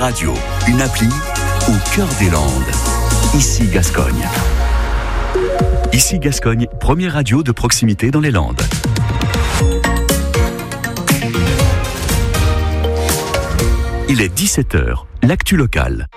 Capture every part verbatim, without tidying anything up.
Radio, une appli au cœur des Landes. Ici Gascogne. Ici Gascogne, première radio de proximité dans les Landes. Il est dix-sept heures, l'actu locale.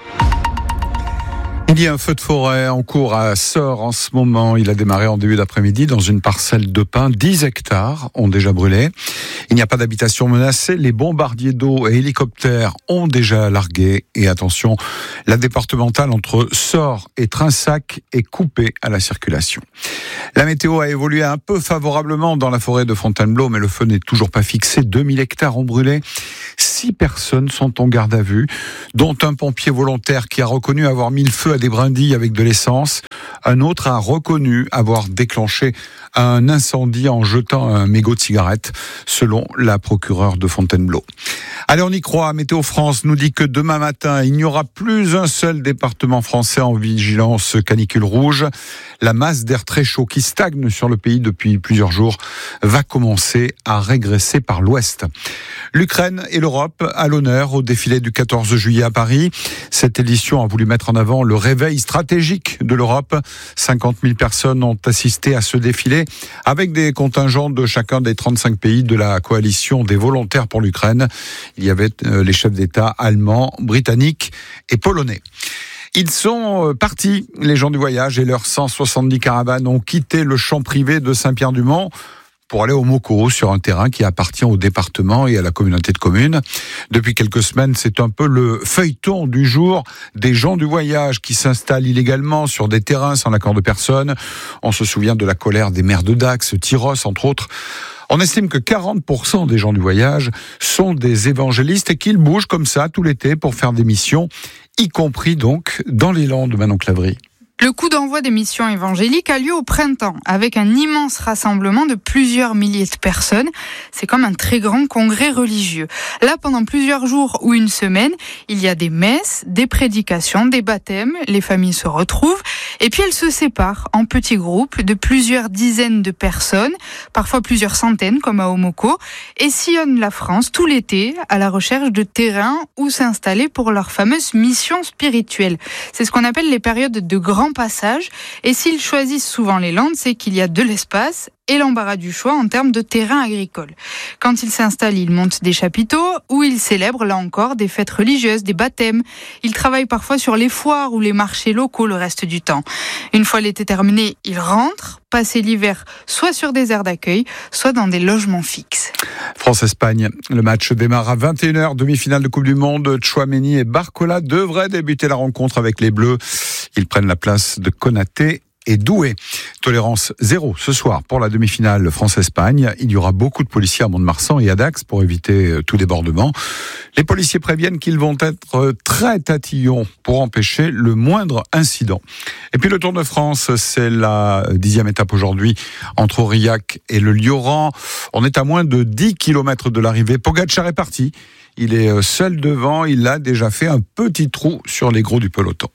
Il y a un feu de forêt en cours à Sort en ce moment. Il a démarré en début d'après-midi dans une parcelle de pins. dix hectares ont déjà brûlé. Il n'y a pas d'habitation menacée. Les bombardiers d'eau et hélicoptères ont déjà largué. Et attention, la départementale entre Sort et Trinsac est coupée à la circulation. La météo a évolué un peu favorablement dans la forêt de Fontainebleau, mais le feu n'est toujours pas fixé. deux mille hectares ont brûlé. Six personnes sont en garde à vue, dont un pompier volontaire qui a reconnu avoir mis le feu à des brindilles avec de l'essence. Un autre a reconnu avoir déclenché un incendie en jetant un mégot de cigarette, selon la procureure de Fontainebleau. Allez, on y croit. Météo France nous dit que demain matin, il n'y aura plus un seul département français en vigilance canicule rouge. La masse d'air très chaud qui stagne sur le pays depuis plusieurs jours va commencer à régresser par l'ouest. L'Ukraine et l'Europe à l'honneur au défilé du quatorze juillet à Paris. Cette édition a voulu mettre en avant le réveil stratégique de l'Europe. cinquante mille personnes ont assisté à ce défilé avec des contingents de chacun des trente-cinq pays de la coalition des volontaires pour l'Ukraine. Il y avait les chefs d'État allemands, britanniques et polonais. Ils sont partis, les gens du voyage, et leurs cent soixante-dix caravanes ont quitté le champ privé de Saint-Pierre-du-Mont pour aller au Moko, sur un terrain qui appartient au département et à la communauté de communes. Depuis quelques semaines, c'est un peu le feuilleton du jour des gens du voyage qui s'installent illégalement sur des terrains sans l'accord de personne. On se souvient de la colère des maires de Dax, Tyros, entre autres. On estime que quarante pour cent des gens du voyage sont des évangélistes et qu'ils bougent comme ça tout l'été pour faire des missions, y compris donc dans les Landes, Manon Clavry. Le coup d'envoi des missions évangéliques a lieu au printemps, avec un immense rassemblement de plusieurs milliers de personnes. C'est comme un très grand congrès religieux. Là, pendant plusieurs jours ou une semaine, il y a des messes, des prédications, des baptêmes, les familles se retrouvent, et puis elles se séparent en petits groupes de plusieurs dizaines de personnes, parfois plusieurs centaines, comme à Omoko, et sillonnent la France tout l'été à la recherche de terrains où s'installer pour leur fameuse mission spirituelle. C'est ce qu'on appelle les périodes de grand passage, et s'ils choisissent souvent les Landes, c'est qu'il y a de l'espace et l'embarras du choix en termes de terrain agricole. Quand ils s'installent, ils montent des chapiteaux où ils célèbrent là encore des fêtes religieuses, des baptêmes. Ils travaillent parfois sur les foires ou les marchés locaux le reste du temps. Une fois l'été terminé, ils rentrent, passer l'hiver soit sur des aires d'accueil, soit dans des logements fixes. France-Espagne, le match démarre à vingt et une heures, demi-finale de Coupe du Monde. Tchouaméni et Barcola devraient débuter la rencontre avec les Bleus. Ils prennent la place de Konaté et Doué. Tolérance zéro ce soir pour la demi-finale France-Espagne. Il y aura beaucoup de policiers à Mont-de-Marsan et à Dax pour éviter tout débordement. Les policiers préviennent qu'ils vont être très tatillons pour empêcher le moindre incident. Et puis le Tour de France, c'est la dixième étape aujourd'hui entre Aurillac et le Lioran. On est à moins de dix kilomètres de l'arrivée. Pogacar est parti. Il est seul devant. Il a déjà fait un petit trou sur les gros du peloton.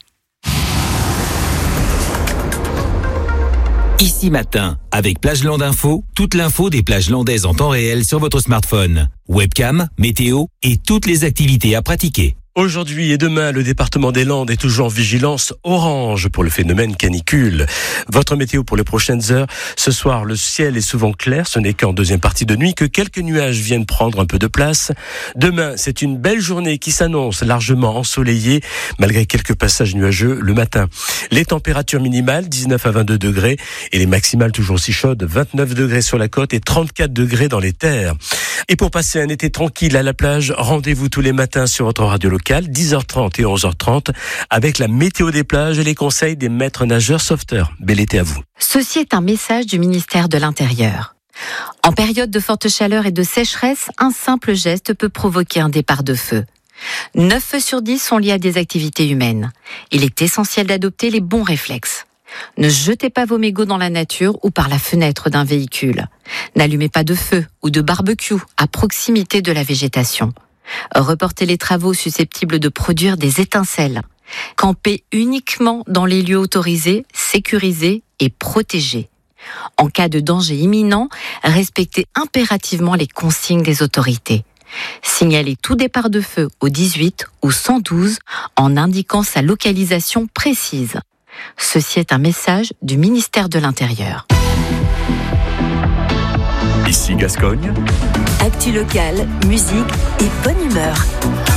Ici Matin, avec Plage Landes Info, toute l'info des plages landaises en temps réel sur votre smartphone. Webcam, météo et toutes les activités à pratiquer. Aujourd'hui et demain, le département des Landes est toujours en vigilance orange pour le phénomène canicule. Votre météo pour les prochaines heures. Ce soir, le ciel est souvent clair. Ce n'est qu'en deuxième partie de nuit que quelques nuages viennent prendre un peu de place. Demain, c'est une belle journée qui s'annonce largement ensoleillée, malgré quelques passages nuageux le matin. Les températures minimales, dix-neuf à vingt-deux degrés, et les maximales toujours aussi chaudes, vingt-neuf degrés sur la côte et trente-quatre degrés dans les terres. Et pour passer un été tranquille à la plage, rendez-vous tous les matins sur votre radio locale, dix heures trente et onze heures trente, avec la météo des plages et les conseils des maîtres nageurs sauveteurs. Bel été à vous. Ceci est un message du ministère de l'Intérieur. En période de forte chaleur et de sécheresse, un simple geste peut provoquer un départ de feu. neuf feux sur dix sont liés à des activités humaines. Il est essentiel d'adopter les bons réflexes. Ne jetez pas vos mégots dans la nature ou par la fenêtre d'un véhicule. N'allumez pas de feu ou de barbecue à proximité de la végétation. Reportez les travaux susceptibles de produire des étincelles. Campez uniquement dans les lieux autorisés, sécurisés et protégés. En cas de danger imminent, respectez impérativement les consignes des autorités. Signalez tout départ de feu au dix-huit ou cent douze en indiquant sa localisation précise. Ceci est un message du ministère de l'Intérieur. Ici Gascogne. Actu locale, musique et bonne humeur.